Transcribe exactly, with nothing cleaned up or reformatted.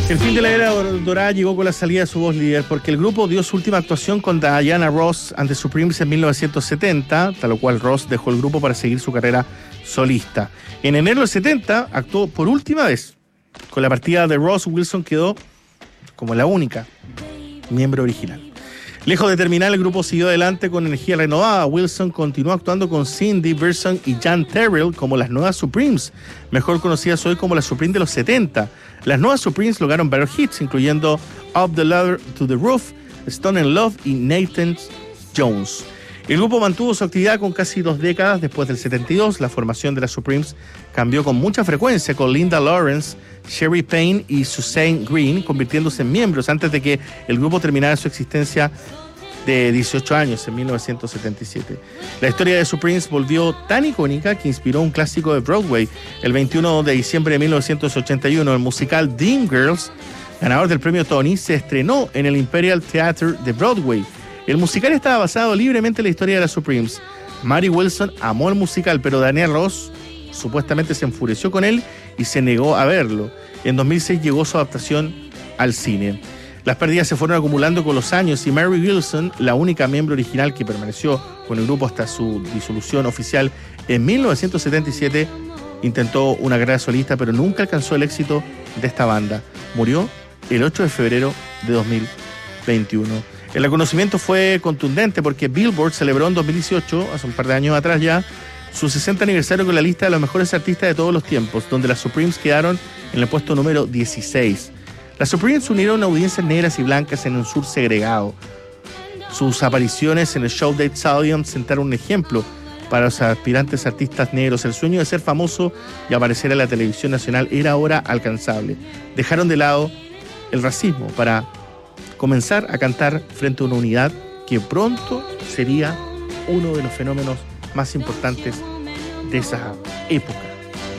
El fin de la era dorada llegó con la salida de su voz líder, porque el grupo dio su última actuación con Diana Ross and the Supremes en mil novecientos setenta, tal lo cual Ross dejó el grupo para seguir su carrera solista. En enero del setenta actuó por última vez. Con la partida de Ross, Wilson quedó como la única miembro original. Lejos de terminar, el grupo siguió adelante con energía renovada. Wilson continuó actuando con Cindy Burson y Jan Terrell como las nuevas Supremes, mejor conocidas hoy como las Supremes de los setenta. Las nuevas Supremes lograron varios hits, incluyendo Up the Ladder to the Roof, Stone in Love y Nathan Jones. El grupo mantuvo su actividad con casi dos décadas. Después del setenta y dos, la formación de las Supremes cambió con mucha frecuencia, con Linda Lawrence, Sherry Payne y Suzanne Green convirtiéndose en miembros antes de que el grupo terminara su existencia de dieciocho años en mil novecientos setenta y siete. La historia de Supremes volvió tan icónica que inspiró un clásico de Broadway. El veintiuno de diciembre de mil novecientos ochenta y uno, el musical Dreamgirls, ganador del premio Tony, se estrenó en el Imperial Theatre de Broadway. El musical estaba basado libremente en la historia de las Supremes. Mary Wilson amó el musical, pero Diana Ross supuestamente se enfureció con él y se negó a verlo. En dos mil seis llegó su adaptación al cine. Las pérdidas se fueron acumulando con los años y Mary Wilson, la única miembro original que permaneció con el grupo hasta su disolución oficial en mil novecientos setenta y siete, intentó una carrera solista, pero nunca alcanzó el éxito de esta banda. Murió el ocho de febrero de dos mil veintiuno. El reconocimiento fue contundente porque Billboard celebró en dos mil dieciocho, hace un par de años atrás ya, su sesenta aniversario con la lista de los mejores artistas de todos los tiempos, donde las Supremes quedaron en el puesto número dieciséis. Las Supremes unieron audiencias negras y blancas en un sur segregado. Sus apariciones en el show Date Stadium sentaron un ejemplo para los aspirantes artistas negros. El sueño de ser famoso y aparecer en la televisión nacional era ahora alcanzable. Dejaron de lado el racismo para comenzar a cantar frente a una unidad que pronto sería uno de los fenómenos más importantes de esa época.